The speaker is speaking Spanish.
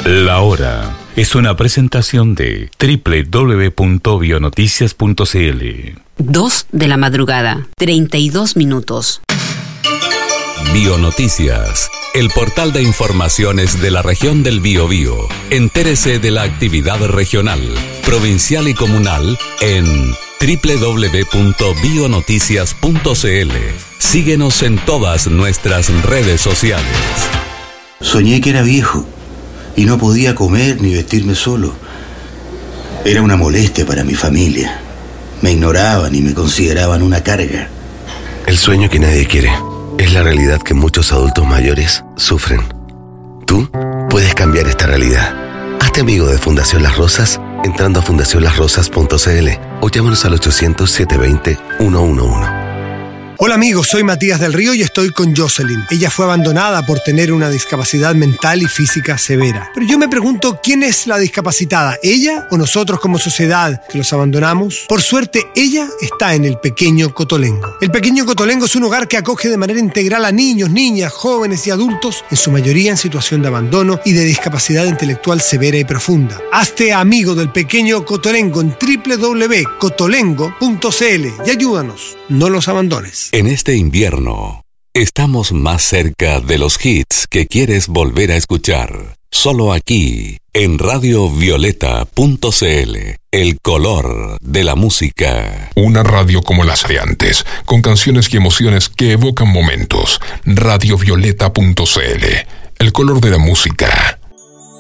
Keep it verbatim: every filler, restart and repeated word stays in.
La Hora es una presentación de doble u doble u doble u punto bionoticias punto c l. Dos de la madrugada, treinta y dos minutos. Bionoticias, el portal de informaciones de la región del Biobío. Entérese de la actividad regional, provincial y comunal en doble u doble u doble u punto bionoticias punto c l. Síguenos en todas nuestras redes sociales. Soñé que era viejo y no podía comer ni vestirme solo. Era una molestia para mi familia. Me ignoraban y me consideraban una carga. El sueño que nadie quiere es la realidad que muchos adultos mayores sufren. Tú puedes cambiar esta realidad. Hazte amigo de Fundación Las Rosas entrando a fundación las rosas punto c l o llámanos al ochocientos, setecientos veinte, ciento once. Hola amigos, soy Matías del Río y estoy con Jocelyn. Ella fue abandonada por tener una discapacidad mental y física severa. Pero yo me pregunto, ¿quién es la discapacitada? ¿Ella o nosotros como sociedad que los abandonamos? Por suerte, ella está en el Pequeño Cotolengo. El Pequeño Cotolengo es un hogar que acoge de manera integral a niños, niñas, jóvenes y adultos, en su mayoría en situación de abandono y de discapacidad intelectual severa y profunda. Hazte amigo del Pequeño Cotolengo en doble u doble u doble u punto cotolengo punto c l y ayúdanos, no los abandones. En este invierno, estamos más cerca de los hits que quieres volver a escuchar. Solo aquí, en radio violeta punto c l, el color de la música. Una radio como las de antes, con canciones y emociones que evocan momentos. radio violeta punto c l, el color de la música.